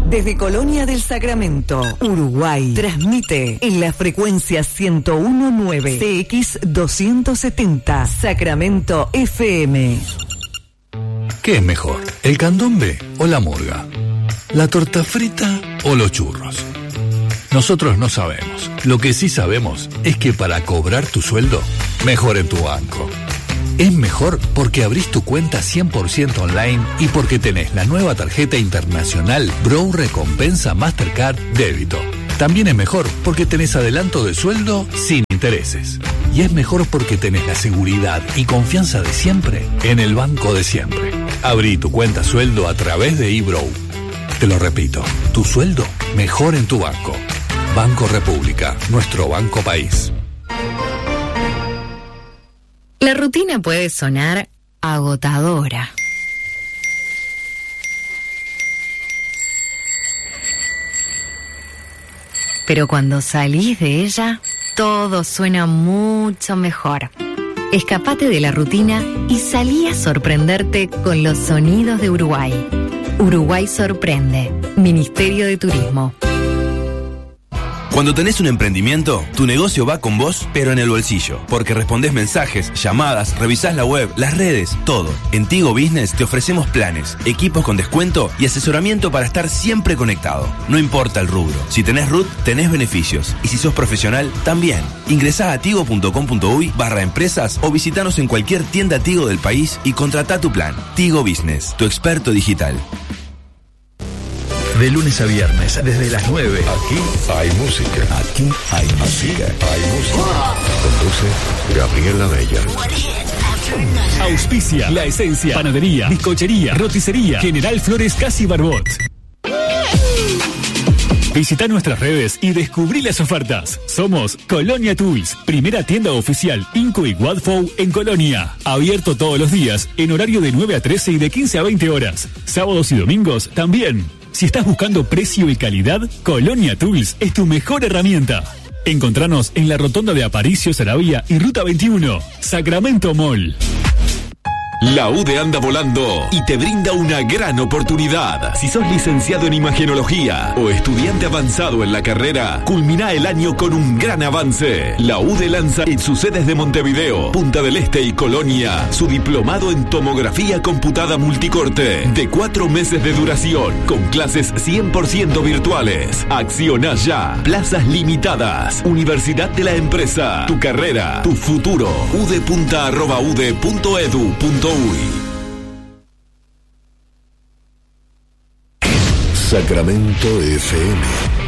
Desde Colonia del Sacramento, Uruguay, transmite en la frecuencia 101.9 CX 270 Sacramento FM. ¿Qué es mejor, el candombe o la murga? ¿La torta frita o los churros? Nosotros no sabemos. Lo que sí sabemos es que para cobrar tu sueldo, mejor en tu banco. Es mejor porque abrís tu cuenta 100% online y porque tenés la nueva tarjeta internacional Bro Recompensa Mastercard Débito. También es mejor porque tenés adelanto de sueldo sin intereses. Y es mejor porque tenés la seguridad y confianza de siempre en el banco de siempre. Abrí tu cuenta sueldo a través de eBrow. Te lo repito, tu sueldo mejor en tu banco. Banco República, nuestro banco país. La rutina puede sonar agotadora. Pero cuando salís de ella, todo suena mucho mejor. Escapate de la rutina y salí a sorprenderte con los sonidos de Uruguay. Uruguay sorprende. Ministerio de Turismo. Cuando tenés un emprendimiento, tu negocio va con vos, pero en el bolsillo. Porque respondés mensajes, llamadas, revisás la web, las redes, todo. En Tigo Business te ofrecemos planes, equipos con descuento y asesoramiento para estar siempre conectado. No importa el rubro. Si tenés RUT, tenés beneficios. Y si sos profesional, también. Ingresá a tigo.com.uy/empresas o visitanos en cualquier tienda Tigo del país y contratá tu plan. Tigo Business, tu experto digital. De lunes a viernes, desde las 9. Aquí hay música. Aquí hay música. Hay música. Conduce Gabriela Bella. Auspicia La Esencia, panadería, bizcochería, roticería, General Flores Casi Barbot. Visita nuestras redes y descubrí las ofertas. Somos Colonia Tools, primera tienda oficial Inco y Wadfou en Colonia. Abierto todos los días, en horario de 9 a 13 y de 15 a 20 horas. Sábados y domingos también. Si estás buscando precio y calidad, Colonia Tools es tu mejor herramienta. Encontranos en la rotonda de Aparicio, Saravia y Ruta 21, Sacramento Mall. La UDE anda volando y te brinda una gran oportunidad. Si sos licenciado en imagenología o estudiante avanzado en la carrera, culmina el año con un gran avance. La UDE lanza en sus sedes de Montevideo, Punta del Este y Colonia su diplomado en tomografía computada multicorte de 4 meses de duración con clases 100% virtuales. Acciona ya. Plazas limitadas. Universidad de la Empresa. Tu carrera, tu futuro. udepunta@ude.edu.uy. Sacramento FM.